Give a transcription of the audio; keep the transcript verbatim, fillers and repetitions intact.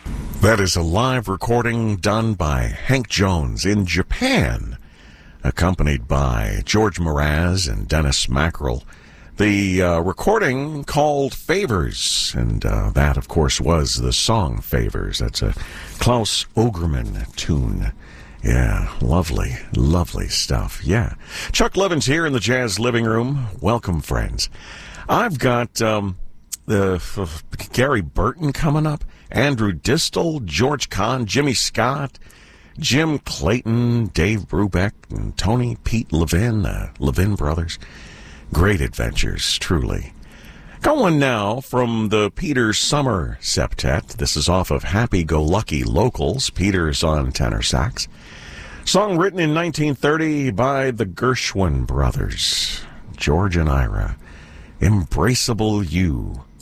That is a live recording done by Hank Jones in Japan, accompanied by George Mraz and Dennis Mackerel. The uh, recording called Favors, and uh, that, of course, was the song Favors. That's a Klaus Ogerman tune. Yeah, lovely, lovely stuff. Yeah. Chuck Levin's here in the Jazz Living Room. Welcome, friends. I've got um, the uh, Gary Burton coming up, Andrew Distel, George Kahn, Jimmy Scott, Jim Clayton, Dave Brubeck, and Tony Pete Levin, uh, Levin Brothers. Great adventures, truly. Going now from the Peter Summer Septet. This is off of Happy Go Lucky Locals. Peter's on tenor sax. Song written in nineteen thirty by the Gershwin brothers, George and Ira. Embraceable You.